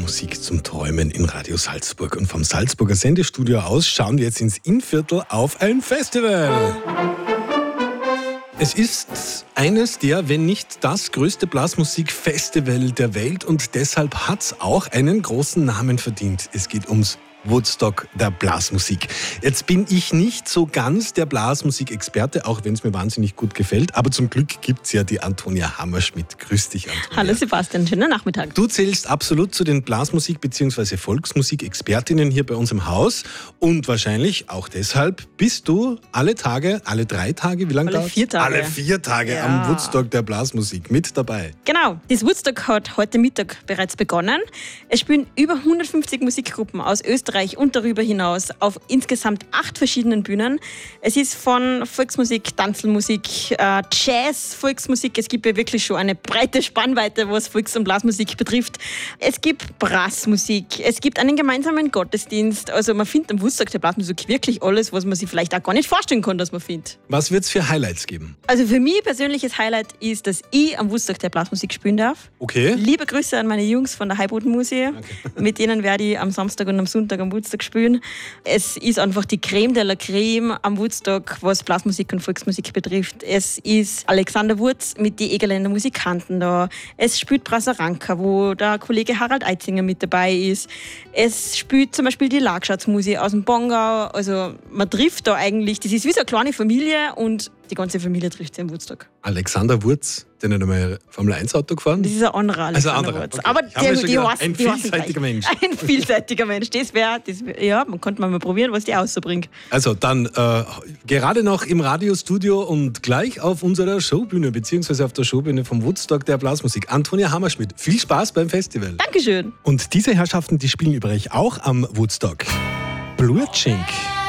Musik zum Träumen in Radio Salzburg. Und vom Salzburger Sendestudio aus schauen wir jetzt ins Innviertel auf ein Festival. Es ist eines der, wenn nicht das größte Blasmusikfestival der Welt und deshalb hat es auch einen großen Namen verdient. Es geht ums Woodstock der Blasmusik. Jetzt bin ich nicht so ganz der Blasmusikexperte, auch wenn es mir wahnsinnig gut gefällt. Aber zum Glück gibt es ja die Antonia Hammerschmidt. Grüß dich, Antonia. Hallo Sebastian, schönen Nachmittag. Du zählst absolut zu den Blasmusik- bzw. Volksmusik-Expertinnen hier bei uns im Haus. Und wahrscheinlich auch deshalb bist du alle 3 Tage, wie lange dauert es? 4 Tage. Alle 4 Tage am Woodstock der Blasmusik mit dabei. Genau, das Woodstock hat heute Mittag bereits begonnen. Es spielen über 150 Musikgruppen aus Österreich und darüber hinaus auf insgesamt 8 verschiedenen Bühnen. Es ist von Volksmusik, Tanzelmusik, Jazz, Volksmusik. Es gibt ja wirklich schon eine breite Spannweite, was Volks- und Blasmusik betrifft. Es gibt Brassmusik, es gibt einen gemeinsamen Gottesdienst. Also man findet am Woodstock der Blasmusik wirklich alles, was man sich vielleicht auch gar nicht vorstellen kann, dass man findet. Was wird es für Highlights geben? Also für mich persönliches Highlight ist, dass ich am Woodstock der Blasmusik spielen darf. Okay. Liebe Grüße an meine Jungs von der Heilbodenmusik. Okay. Mit denen werde ich am Samstag und am Sonntag am Woodstock spielen. Es ist einfach die Creme de la Creme am Woodstock, was Blasmusik und Volksmusik betrifft. Es ist Alexander Wurz mit den Egerländer Musikanten da. Es spielt Brasaranka, wo der Kollege Harald Eitzinger mit dabei ist. Es spielt zum Beispiel die Lagschatzmusik aus dem Bongau. Also man trifft da eigentlich, das ist wie so eine kleine Familie und die ganze Familie trifft sich am Woodstock. Alexander Wurz, den hat einmal Formel-1-Auto gefahren? Das ist ein anderer Alexander Wurz. Okay. Aber ein vielseitiger Mensch. Ein vielseitiger Mensch. Das wäre, ja, man könnte mal probieren, was die auszubringt. Also dann gerade noch im Radiostudio und gleich auf unserer Showbühne, beziehungsweise auf der Showbühne vom Woodstock der Blasmusik. Antonia Hammerschmidt, viel Spaß beim Festival. Dankeschön. Und diese Herrschaften, die spielen übrigens auch am Woodstock. Blutschink.